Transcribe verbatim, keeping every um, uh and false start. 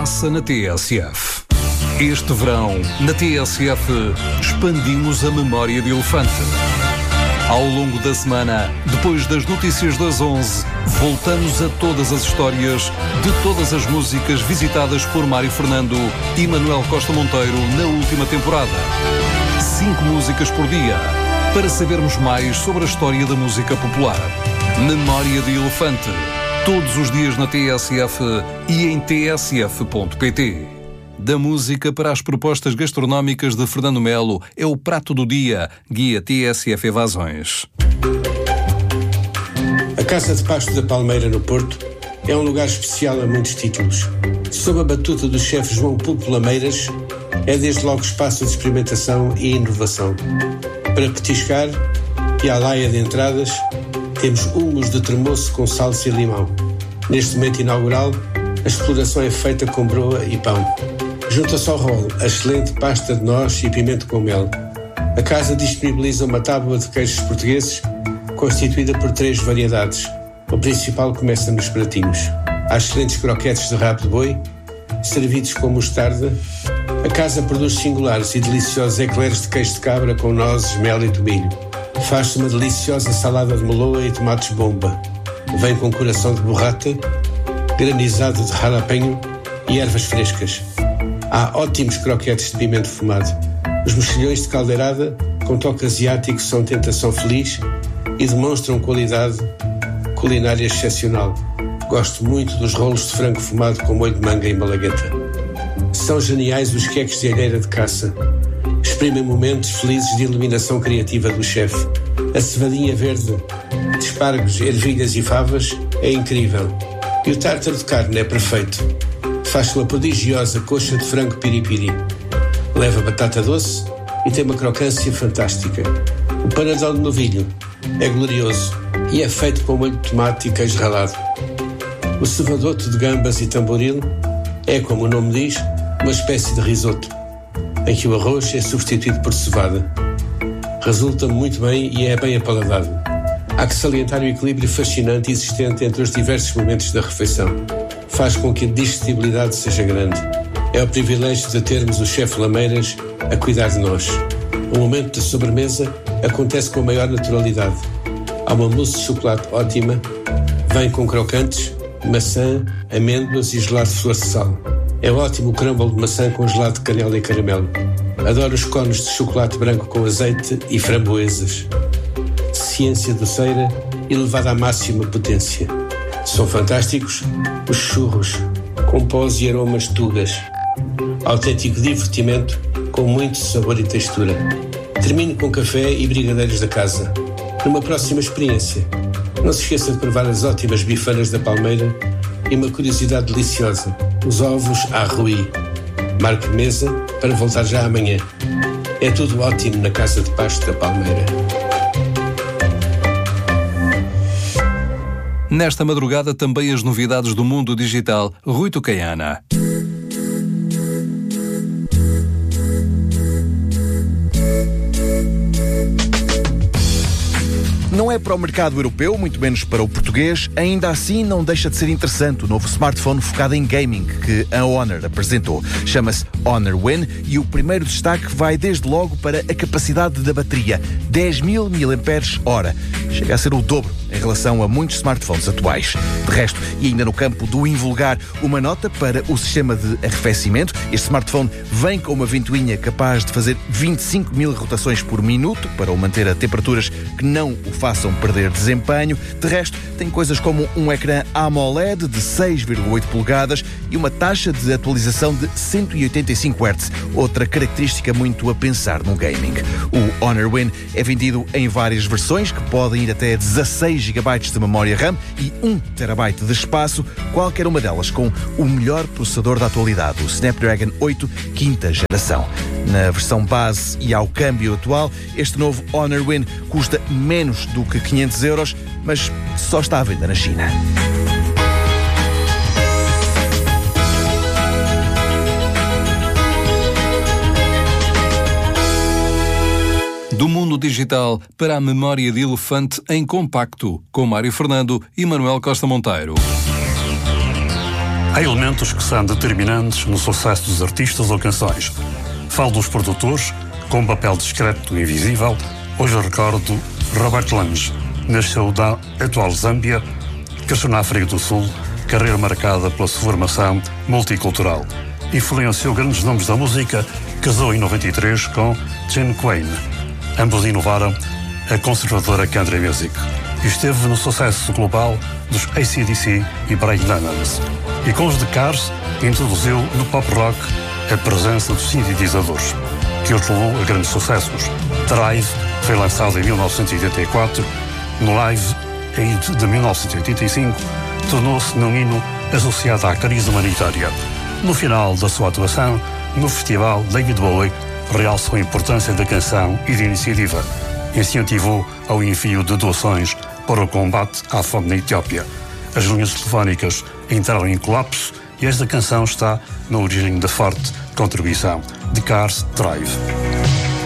passa na T S F. Este verão, na T S F, expandimos a memória de elefante. Ao longo da semana, depois das notícias das onze, voltamos a todas as histórias de todas as músicas visitadas por Mário Fernando e Manuel Costa Monteiro na última temporada. Cinco músicas por dia, para sabermos mais sobre a história da música popular. Memória de Elefante, todos os dias na T S F e em t s f ponto p t. Da música para as propostas gastronómicas de Fernando Melo é o Prato do Dia, guia T S F Evasões. A Casa de Pasto da Palmeira, no Porto, é um lugar especial a muitos títulos. Sob a batuta do chefe João Pulpo Lameiras, é desde logo espaço de experimentação e inovação. Para petiscar, e à laia de entradas, temos humos de tremoço com salsa e limão. Neste momento inaugural, a exploração é feita com broa e pão. Junta-se ao rolo a excelente pasta de noz e pimento com mel. A casa disponibiliza uma tábua de queijos portugueses constituída por três variedades. O principal começa nos pratinhos. Há excelentes croquetes de rabo de boi, servidos com mostarda. A casa produz singulares e deliciosos eclairs de queijo de cabra com nozes, mel e tomilho. Faz-se uma deliciosa salada de meloa e tomates bomba. Vem com coração de burrata, granizado de jalapeño e ervas frescas. Há ótimos croquetes de pimento fumado. Os mexilhões de caldeirada, com toque asiático, são tentação feliz e demonstram qualidade culinária excepcional. Gosto muito dos rolos de frango fumado com molho de manga e malagueta. São geniais os queques de alheira de caça. Exprimem momentos felizes de iluminação criativa do chefe. A cevadinha verde de espargos, ervilhas e favas é incrível. E o tártaro de carne é perfeito. Faz-se uma prodigiosa coxa de frango piripiri. Leva batata doce e tem uma crocância fantástica. O panadão de novilho é glorioso e é feito com molho de tomate e queijo ralado. O cevadoto de gambas e tamboril é, como o nome diz, uma espécie de risoto, em que o arroz é substituído por cevada. Resulta muito bem e é bem apaladado. Há que salientar o equilíbrio fascinante existente entre os diversos momentos da refeição. Faz com que a digestibilidade seja grande. É o privilégio de termos o chefe Lameiras a cuidar de nós. O momento da sobremesa acontece com a maior naturalidade. Há uma mousse de chocolate ótima, vem com crocantes, maçã, amêndoas e gelado de flor de sal. É ótimo o crumble de maçã com gelado de canela e caramelo. Adoro os cones de chocolate branco com azeite e framboesas. Ciência doceira elevada à máxima potência. São fantásticos os churros, com pós e aromas tugas. Autêntico divertimento, com muito sabor e textura. Termino com café e brigadeiros da casa. Numa próxima experiência, não se esqueça de provar as ótimas bifanas da Palmeira e uma curiosidade deliciosa, os ovos à Rui. Marque mesa para voltar já amanhã. É tudo ótimo na Casa de Pasto da Palmeira. Nesta madrugada também as novidades do mundo digital. Rui Tucaiana. Não é para o mercado europeu, muito menos para o português, ainda assim não deixa de ser interessante o novo smartphone focado em gaming que a Honor apresentou. Chama-se Honor Win e o primeiro destaque vai desde logo para a capacidade da bateria, dez mil miliampères-hora. Chega a ser o dobro em relação a muitos smartphones atuais. De resto, e ainda no campo do invulgar, uma nota para o sistema de arrefecimento. Este smartphone vem com uma ventoinha capaz de fazer vinte e cinco mil rotações por minuto para o manter a temperaturas que não o façam perder desempenho. De resto, tem coisas como um ecrã AMOLED de seis vírgula oito polegadas e uma taxa de atualização de cento e oitenta e cinco hertz, outra característica muito a pensar no gaming. O Honor Win é vendido em várias versões que podem ir até dezasseis gigabytes de memória RAM e um terabyte de espaço, qualquer uma delas com o melhor processador da atualidade, o Snapdragon oito quinta geração. Na versão base e ao câmbio atual, este novo Honor Win custa menos do que quinhentos euros, mas só está à venda na China. Do mundo digital para a memória de elefante em compacto, com Mário Fernando e Manuel Costa Monteiro. Há elementos que são determinantes no sucesso dos artistas ou canções. Falo dos produtores, com um papel discreto e invisível. Hoje eu recordo Robert Lange. Nasceu da atual Zâmbia, cresceu na África do Sul, carreira marcada pela sua formação multicultural. Influenciou grandes nomes da música, casou em noventa e três com Jane Quain. Ambos inovaram a conservadora country music. E esteve no sucesso global dos A C D C e Brian Adams. E com os The Cars, introduziu no pop rock a presença dos sintetizadores, que os levou a grandes sucessos. Drive foi lançado em mil novecentos e oitenta e quatro, no Live Aid de mil novecentos e oitenta e cinco, tornou-se num hino associado à crise humanitária. No final da sua atuação, no festival, David Bowie realçou a importância da canção e da iniciativa. Incentivou ao envio de doações para o combate à fome na Etiópia. As linhas telefónicas entraram em colapso e esta canção está na origem da forte contribuição de Cars Drive.